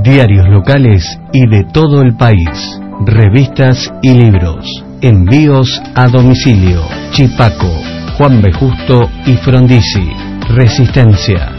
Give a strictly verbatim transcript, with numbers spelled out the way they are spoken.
Diarios locales y de todo el país. Revistas y libros. Envíos a domicilio. Chipaco, Juan B. Justo y Frondizi. Resistencia.